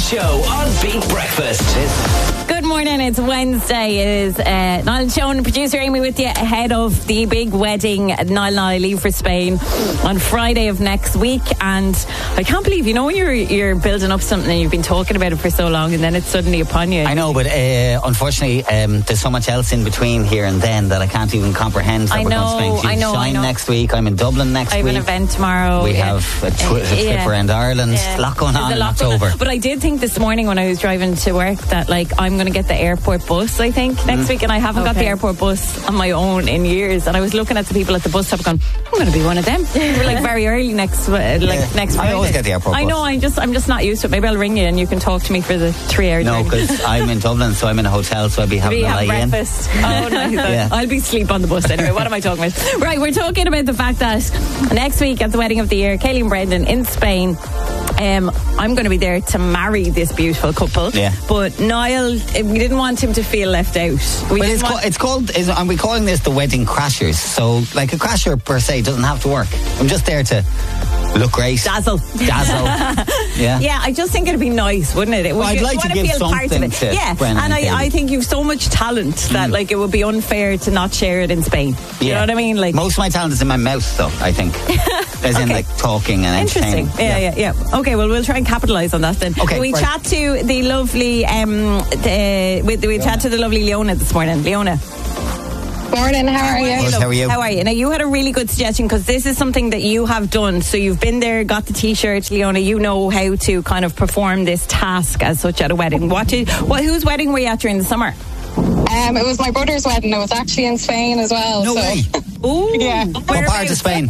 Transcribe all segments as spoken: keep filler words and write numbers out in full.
Show on Beat Breakfast. Good morning, it's Wednesday. It is uh, Niall and Sean, producer Amy with you ahead of the big wedding. Niall and I leave for Spain on Friday of next week, and I can't believe, you know, when you're you're building up something and you've been talking about it for so long and then it's suddenly upon you. I know, but uh, unfortunately um, there's so much else in between here and then that I can't even comprehend. I we're know, going to Spain. I know, Shine I know. next week. I'm in Dublin next I have week. an event tomorrow. We yeah. have a, tw- a trip yeah. around Ireland. Yeah. A lot going There's on a in lot going October. on. But I did think this morning when I was driving to work that, like, I'm going to get the airport bus, I think, next Mm. week, and I haven't got the Okay. airport bus on my own in years. And I was looking at the people at the bus stop going, I'm going to be one of them. We're like very early next, uh, like Yeah. next I Friday. always get the airport I bus. know. I'm just, I'm just not used to it. Maybe I'll ring you and you can talk to me for the three hours. No, because I'm in Dublin, so I'm in a hotel, so I'll be having We a have lie in. breakfast. Oh, nice. Yeah. I'll be asleep on the bus anyway. What am I talking about? Right, we're talking about the fact that next week at the wedding of the year, Kaylee and Brendan in Spain. Um, I'm going to be there to marry this beautiful couple. Yeah. But Niall, we didn't want him to feel left out. We But didn't it's, want- called, it's called, is, and we're calling this the wedding crashers. So, like, a crasher per se doesn't have to work. I'm just there to look great. Dazzle. Dazzle. Yeah. Yeah, I just think it'd be nice, wouldn't it? it would, Well, I'd you'd like to wanna give feel part of something it. to Yeah, Brendan and and Kaylee. I, I think you've so much talent that, like, it would be unfair to not share it in Spain. You know what I mean? Like, Most of my talent is in my mouth, though, I think. As in, Okay. like, talking and entertaining. interesting. Yeah, yeah, yeah, Okay, well, we'll try and capitalise on that then. Okay, we right. chat to the lovely, um, the, we, we chat to the lovely Leona this morning. Leona. Morning, how are you? Good, how are you? How are you? Now, you had a really good suggestion because this is something that you have done. So you've been there, got the T-shirt, Leona. You know how to kind of perform this task as such at a wedding. What did, what, whose wedding were you at during the summer? Um, it was my brother's wedding. It was actually in Spain as well. No so. way. Ooh, Yeah. What part whereabouts? of Spain?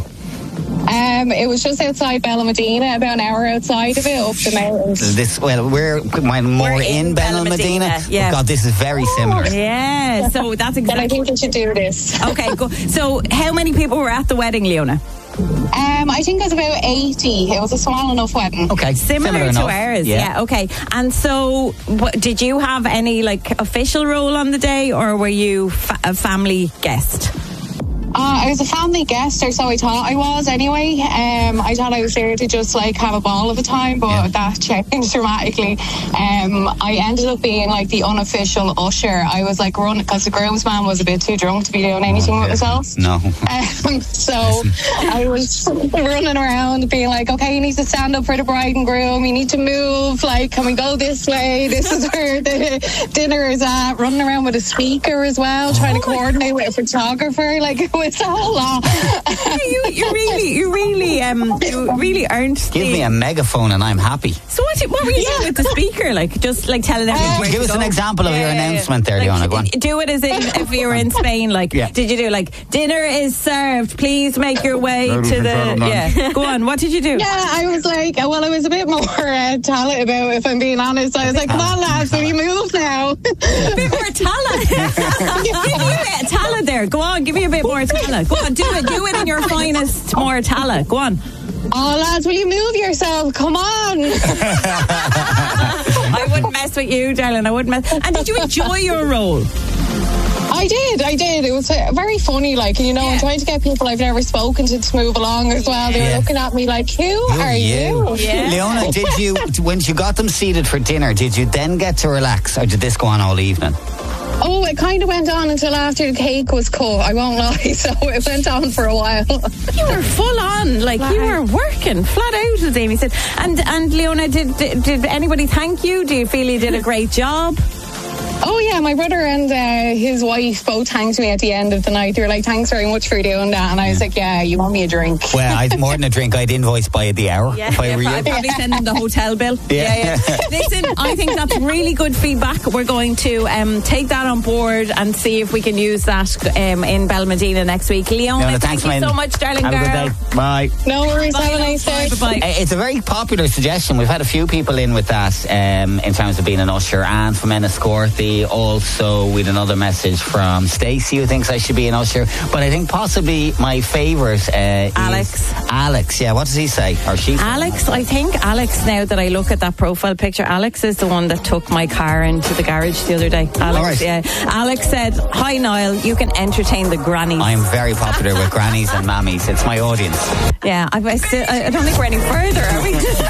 Um, it was just outside Bella Medina, about an hour outside of it, up the mountains. This, well, we're more We're in, in Bella Medina, Medina. yeah. Oh, God, this is very similar. Yeah, so that's But I exactly. think you should do this. Okay, go. So, how many people were at the wedding, Leona? Um, I think it was about eighty. It was a small enough wedding. Okay, Similar, to enough. ours, yeah. Okay, and so, what, did you have any like official role on the day, or were you fa- a family guest? Uh, I was a family guest, or so I thought I was anyway. Um, I thought I was there to just like have a ball of a time, but Yeah. that changed dramatically. Um, I ended up being like the unofficial usher. I was like running because the groomsman was a bit too drunk to be doing anything with himself. No. Um, so I was running around being like, okay, you need to stand up for the bride and groom. You need to move. Like, can we go this way? This is where the dinner is at. Running around with a speaker as well, trying to coordinate with a photographer. Like, it was a whole lot. you, you really, you really, um, you really earned. Give the, me a megaphone and I'm happy. So what? What were you doing with the speaker? Like just like telling everyone. Uh, where Give to us an go? example of your announcement there, Like, Leona. Go on. do it as if, if you were in Spain. Like, Yeah. did you do like dinner is served? Please make your way Ladies to and the. gentlemen. Yeah, go on. What did you do? Yeah, I was like, well, I was a bit more uh, talent about it, if I'm being honest. I was like, come on, lads, will you move now? A bit more talent. Give me a bit of talent there. Go on, give me a bit more talent. Go on, do it. Do it in your finest, more talent. Go on. Oh, lads, will you move yourself? Come on. I wouldn't mess with you, darling. I wouldn't mess. And did you enjoy your role? I did, I did. It was uh, very funny, like, you know, Yeah. I'm trying to get people I've never spoken to to move along as well. They were Yeah. looking at me like, who, Who are you? Yeah. Leona, did you, when you got them seated for dinner, did you then get to relax or did this go on all evening? Oh, it kind of went on until after the cake was cut, I won't lie. So it went on for a while. You were full on, like you were working flat out, as Amy said. And and Leona, did, did did anybody thank you? Do you feel you did a great job? Oh, yeah, my brother and uh, his wife both thanked me at the end of the night. They were like, thanks very much for doing that. And I was like, yeah, you want me a drink? Well, I'd more than a drink. I'd invoice by the hour if I were you. I'd probably send them the hotel bill. Yeah. yeah. Listen, I think that's really good feedback. We're going to um, take that on board and see if we can use that um, in Belmedina next week. Leona, Leona, thank thanks, you man. so much, darling Have girl. a good day. Bye. No worries, have a nice day. Bye-bye. Uh, It's a very popular suggestion. We've had a few people in with that um, in terms of being an usher. And from Enniscorthy, also with another message from Stacey who thinks I should be an usher. But I think possibly my favourite uh, Alex. is Alex. Yeah, what does he say? Or she? Alex, I think Alex, now that I look at that profile picture, Alex is the one that took my car into the garage the other day. Alex, All right. yeah. Alex said, hi Niall, you can entertain the grannies. I'm very popular with grannies and mammies. It's my audience. yeah, I, I, still, I don't think we're any further, are we?